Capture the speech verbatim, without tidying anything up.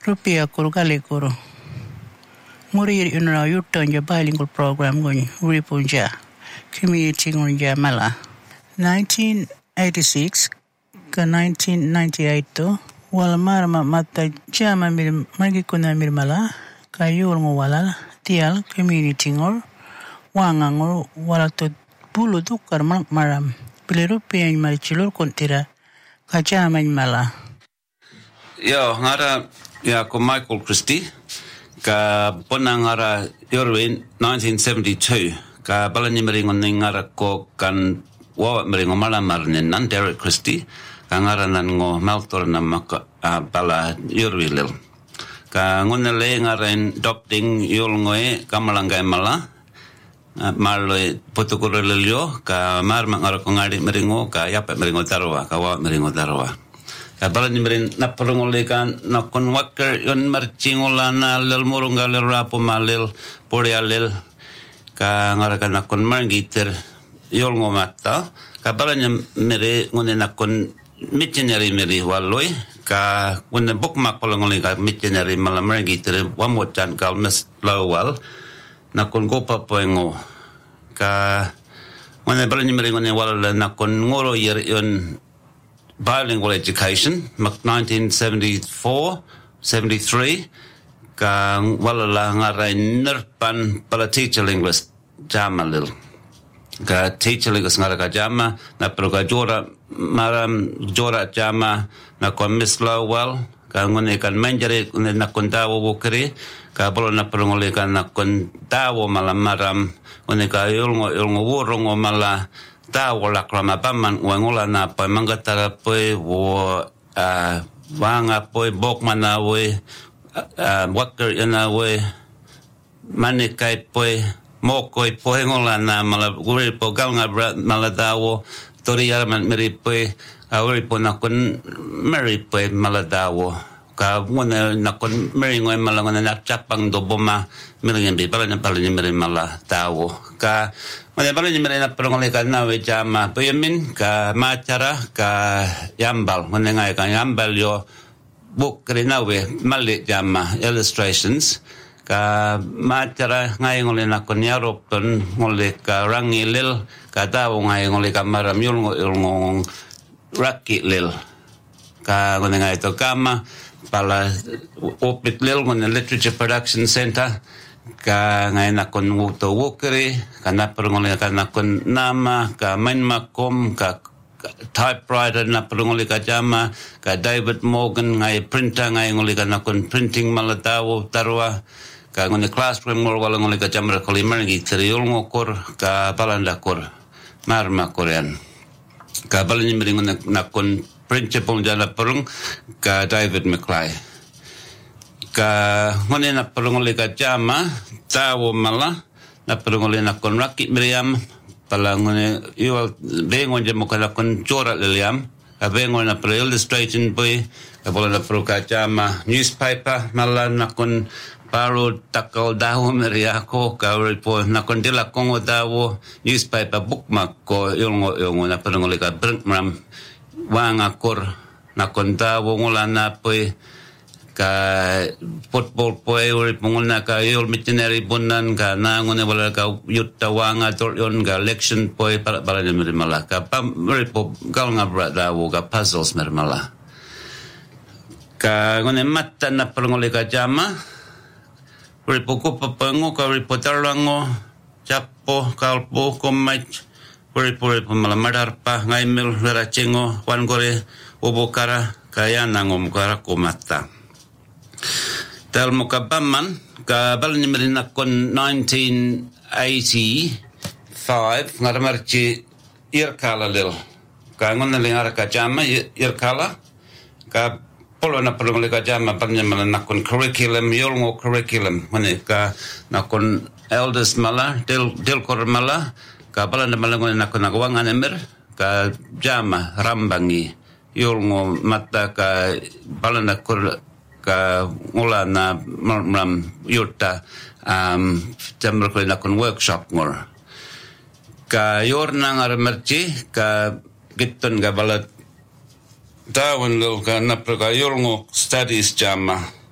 Rupia kurgalikuro. Muri yunra yuton ja bilingual program gun ripunja. Community ngunja mala. nineteen eighty-six ka nineteen ninety-eight to wala marama mata jama mir magi kuna mir mala ka yul ngo wala tial community ngor wanga ngor wala to bulu dukar maram piliru pian mar chilur kontira ka jama mala. Yo ngara ya ko Michael Christie ka ponangara yorwin nineteen seventy-two ka balani meringon ngara ko kan wa meringo malamar nan Derek Christie ka ngara nan ngo maltor na maka uh, bala yorwilil ka ngonele ngara adopting yul ngoe kamalangay mala uh, marlo potukurelio ka mar ngara ko ngari meringo ka yapet meringo tarwa ka wa meringo tarwa ka balani merin na perungole kan na kon wakker yon marchingolana lel murunga lel rapo malil porialil ka ngara kan kon mangiter yol ngomata ka balanya mere ngone nakon missionary mere waloi ka when the bookmark ngole ka missionary malamargi tere wamotan kal mes lawal nakon go papoengo ka when balanya mere ngone wala nakon ngoro yer yon bilingual education nineteen seventy-four seventy-three ka wala la ngarai nerpan para teacher linguist jamalil ka teacher linguist ngara ka jama na pro ka jora maram jora jama na kon mislo well ka ngone kan manjare na kon dawo wokre ka bolo na pro ngole kan na kon dawo malam maram ngone ka yulngo yulngo worongo mala dawo la krama paman wangola na pa mangatara pe wo a wanga pe bokmana we a wakker ina we manikai pe moko i pohengola na mala guri po galnga mala dawo tori yarman meri pe awri po na kon meri pe mala dawo ka wona na kon meri ngoi mala ngona na chapang do boma meri ngi bala na bala ni meri mala dawo ka wona bala ni meri na prongole ka na we jama pe min ka macara ka yambal wona ngai ka yambal yo book na we mali jama illustrations ka matara ngai ngole na kon yarop ton ngole ka rangilil ka dawo ngai ngole ka maram yul ngong rakilil ka ngone ngai to kama pala opit lil ngone literature production center ka ngai na kon wuto wokere ka na ngole ka na kon nama ka manmakom ka typewriter na ngole ka jama ka David Morgan ngai printer ngai ngole ka na kon printing malatawo tarwa ka ngone classroom ngol wala ngole ka jamra koli margi teriul ngokor ka balanda kor marma korean ka balani mering na kon principal jana perung ka David McClay ka ngone na perung ngole ka jama tawo mala na perung ngole na kon rakit meriam pala ngone iwal bengon jamo ka kon chora leliam ka bengon na pre illustration boy ka balanda perung ka jama newspaper mala na kon paro takal dawo meriako ka ripo na kondila kongo dawo newspaper bookmark ko yongo yongo na perngole ka brinkram wanga kor na kondawo ngola na pe ka football poe ripo ngona ka yol missionary bunan ka na ngone wala ka yutta wanga tor yon ga election poe para para ni mala ka pam ripo gal nga bra dawo ka puzzles mala ka ngone matta na perngole ka jama ripo ko papango ka ripo tarango chapo kalpo komach ripo ripo malamadar pa ngai mil rachengo wan gore obokara kaya nangom kara komata tal mukabaman ka balni merina kon nineteen eighty-five ngaramarchi irkala lil ka ngona lingar ka jama irkala ka polo na polo ka jama panya mala nakon curriculum yolngo curriculum mane ka nakon elders mala del del kor mala ka bala na mala ngona nakon nagwanga nemer ka jama rambangi yolngo mata ka bala na kor ka ngola na mam yurta um jamro ko nakon workshop ngor ka yorna ngar merci ka giton ga bala Tawon lo ka na praka yolngo studies jama